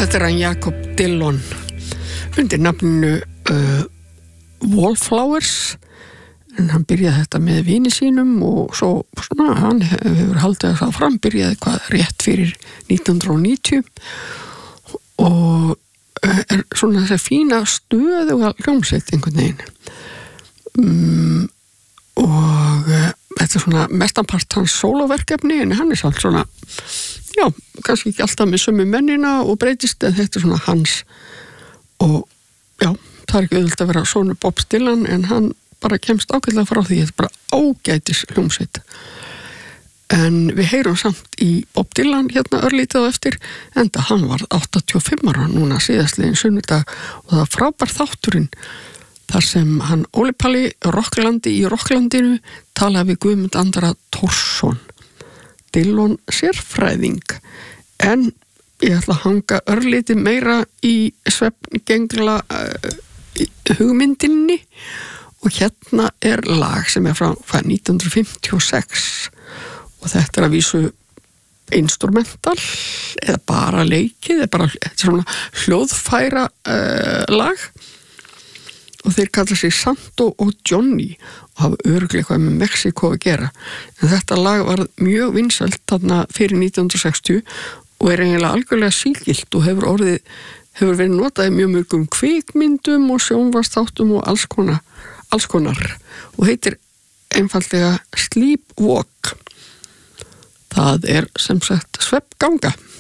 þetta hann Jakob Dylan undir nafninu Wallflowers, en hann byrjaði þetta með vini sínum og svo svona, hann hefur haldið það fram, byrjaði hvað rétt fyrir 1990 og svona þessi fína stöðuga hljómsveit einhvern veginn og þetta svona mestanpart hans sólóverkefni, en hann samt svona já, kannski ekki alltaf með sömu mennina og breytist, en þetta svona hans og já, það ekki auðvitað að vera sonur Bob Dylan, en hann bara kemst ágætlega frá því, þetta bara ágætis hljómsveit. En við heyrum samt í Bob Dylan hérna örlítið á eftir, enda hann var 85 ára núna síðastliðin sunnudag og það frábær þátturinn þar sem hann Óli Palli Rokklandi í Rokklandinu talaði við Guðmund Andra Tórsson, Dylan sérfræðing, en ég ætla að hanga örlítið meira í svefngengla hugmyndinni og hérna lag sem frá 1956 og þetta að vísu instrumental eða bara leikið, eða bara svona hljóðfæra lag og þeir kalla sig Santo og Johnny og hafa örugglega eitthvað með Mexíkó að gera, en þetta lag var mjög vinsælt þarna fyrir 1960 og eiginlega algjörlega sígilt og hefur verið notað í mjög mörgum kvikmyndum og sjónvarpsþáttum og alls konar og heitir einfaldlega Sleepwalk. Það sem sagt svefnganga.